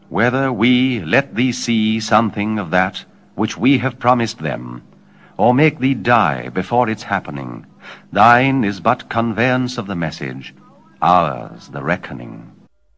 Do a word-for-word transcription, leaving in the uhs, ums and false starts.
whether we let thee see something of that which we have promised them, or make thee die before its happening, thine is but conveyance of the message, ours the reckoning.